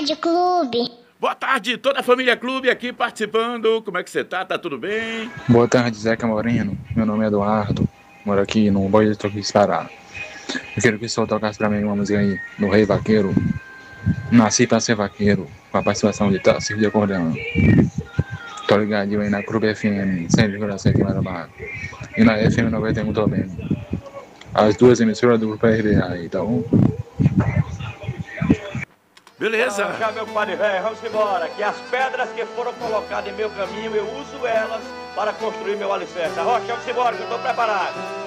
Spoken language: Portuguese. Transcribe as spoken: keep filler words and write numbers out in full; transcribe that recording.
tarde, clube. Boa tarde, toda a família Clube aqui participando. Como é que você tá? Tá tudo bem? Boa tarde, Zeca Moreno. Meu nome é Eduardo. Moro aqui no Boia de Toquis, Pará. Eu quero que o senhor tocasse pra mim uma música aí do Rei Vaqueiro. Nasci pra ser vaqueiro, com a participação de Tarcísio de Acordeão. Tô ligadinho aí na Clube F M cem vírgula sete em Marabá. E na F M noventa e um também. As duas emissoras do Grupo R B A aí, tá bom? Beleza. Ah, já, meu padre velho, vamos embora. Que as pedras que foram colocadas em meu caminho, eu uso elas para construir meu alicerce. Rocha, vamos embora, que eu estou preparado.